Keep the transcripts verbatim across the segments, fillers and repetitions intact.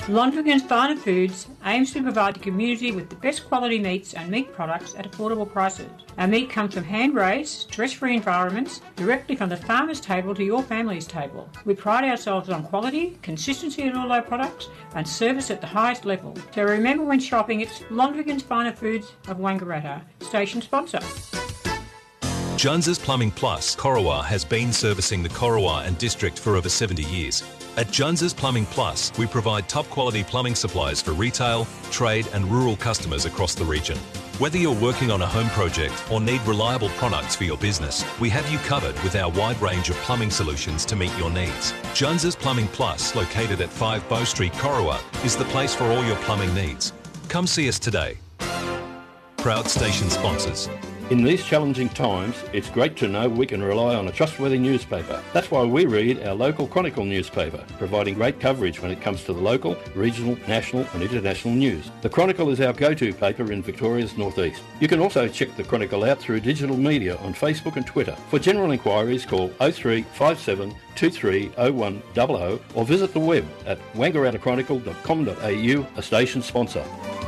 Londrigan's Finer Foods aims to provide the community with the best quality meats and meat products at affordable prices. Our meat comes from hand-raised, stress-free environments, directly from the farmer's table to your family's table. We pride ourselves on quality, consistency in all our products, and service at the highest level. So remember when shopping, it's Londrigan's Finer Foods of Wangaratta, station sponsor. Jones's Plumbing Plus, Corowa, has been servicing the Corowa and district for over seventy years. At Jones's Plumbing Plus, we provide top-quality plumbing supplies for retail, trade and rural customers across the region. Whether you're working on a home project or need reliable products for your business, we have you covered with our wide range of plumbing solutions to meet your needs. Jones's Plumbing Plus, located at five Bow Street, Corowa, is the place for all your plumbing needs. Come see us today. Proud station sponsors. In these challenging times, it's great to know we can rely on a trustworthy newspaper. That's why we read our local Chronicle newspaper, providing great coverage when it comes to the local, regional, national and international news. The Chronicle is our go-to paper in Victoria's northeast. You can also check the Chronicle out through digital media on Facebook and Twitter. For general inquiries, call oh three five seven two three oh one hundred or visit the web at wangaratta chronicle dot com dot a u, a station sponsor.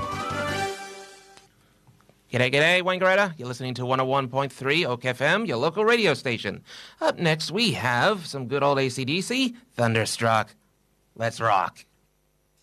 G'day, g'day, Wangaratta. You're listening to one oh one point three Oak F M, your local radio station. Up next, we have some good old A C D C, Thunderstruck. Let's rock.